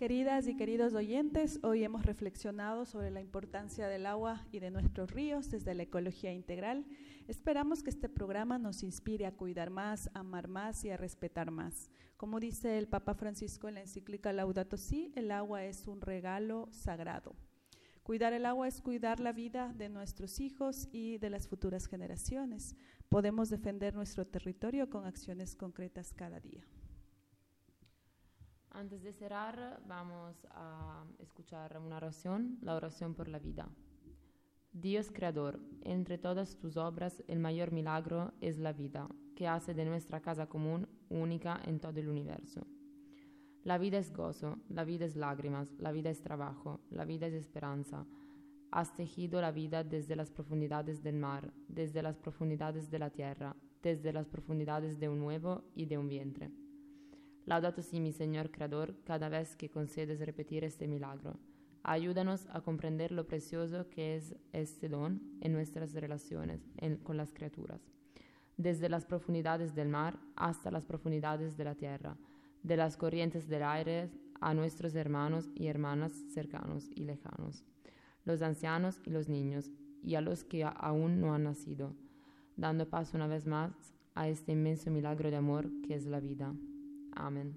Queridas y queridos oyentes, hoy hemos reflexionado sobre la importancia del agua y de nuestros ríos desde la ecología integral. Esperamos que este programa nos inspire a cuidar más, a amar más y a respetar más. Como dice el Papa Francisco en la encíclica Laudato Si, el agua es un regalo sagrado. Cuidar el agua es cuidar la vida de nuestros hijos y de las futuras generaciones. Podemos defender nuestro territorio con acciones concretas cada día. Antes de cerrar, vamos a escuchar una oración, la oración por la vida. Dios creador, entre todas tus obras, el mayor milagro es la vida, que hace de nuestra casa común única en todo el universo. La vida es gozo, la vida es lágrimas, la vida es trabajo, la vida es esperanza. Has tejido la vida desde las profundidades del mar, desde las profundidades de la tierra, desde las profundidades de un huevo y de un vientre. Laudato si, mi Señor Creador, cada vez que concedes repetir este milagro. Ayúdanos a comprender lo precioso que es este don en nuestras relaciones con las criaturas, desde las profundidades del mar hasta las profundidades de la tierra, de las corrientes del aire a nuestros hermanos y hermanas cercanos y lejanos, los ancianos y los niños, y a los que aún no han nacido, dando paso una vez más a este inmenso milagro de amor que es la vida. Amén.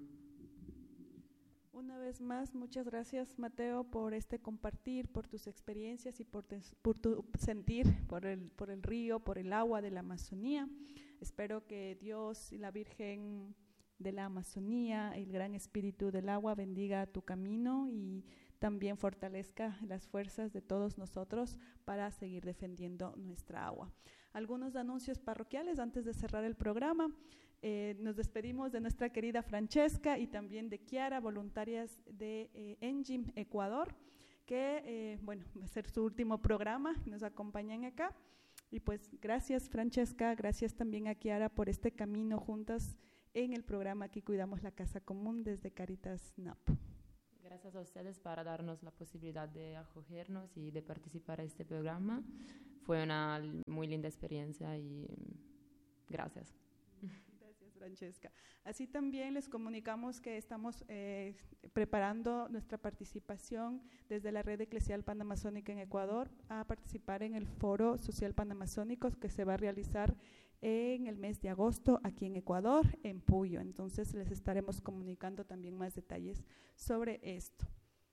Una vez más, muchas gracias, Mateo, por este compartir, por tus experiencias y por tu sentir por el río, por el agua de la Amazonía. Espero que Dios y la Virgen de la Amazonía, el gran espíritu del agua, bendiga tu camino y también fortalezca las fuerzas de todos nosotros para seguir defendiendo nuestra agua. Algunos anuncios parroquiales antes de cerrar el programa. Nos despedimos de nuestra querida Francesca y también de Kiara, voluntarias de Engim Ecuador, que va a ser su último programa, nos acompañan acá. Y pues gracias Francesca, gracias también a Kiara por este camino juntas en el programa Aquí Cuidamos la Casa Común desde Caritas Napo. Gracias a ustedes por darnos la posibilidad de acogernos y de participar en este programa. Fue una muy linda experiencia y gracias. Francesca. Así también les comunicamos que estamos preparando nuestra participación desde la Red Eclesial Panamazónica en Ecuador a participar en el Foro Social Panamazónico que se va a realizar en el mes de agosto aquí en Ecuador, en Puyo. Entonces les estaremos comunicando también más detalles sobre esto.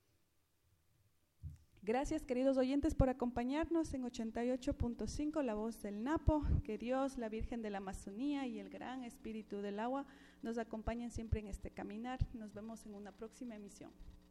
Gracias, queridos oyentes, por acompañarnos en 88.5, La Voz del Napo. Que Dios, la Virgen de la Amazonía y el gran espíritu del agua nos acompañen siempre en este caminar. Nos vemos en una próxima emisión.